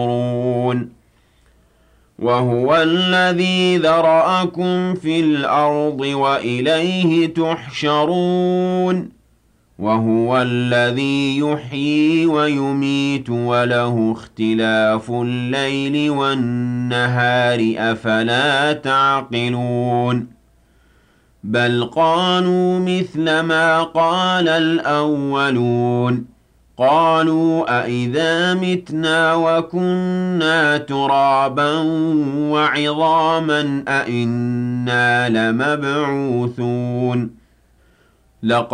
وهو الذي ذرأكم في الأرض وإليه تحشرون وهو الذي يحيي ويميت وله اختلاف الليل والنهار أفلا تعقلون بل قالوا مثل ما قال الأولون قالوا أإذا متنا وكنا ترابا وعظاما أإنا لمبعوثون